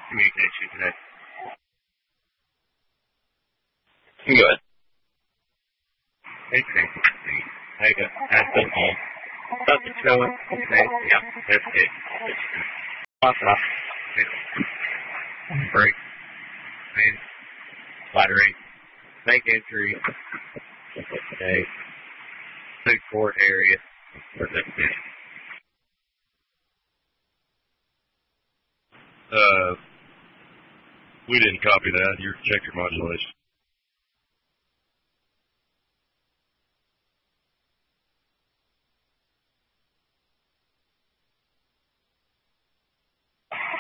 communication today. You can go ahead. Okay. I got something. Something snowing today. Yeah, that's it. Awesome. Break. Man. Flattering. Make entry. Okay. Big port area. We didn't copy that. You check your modulation.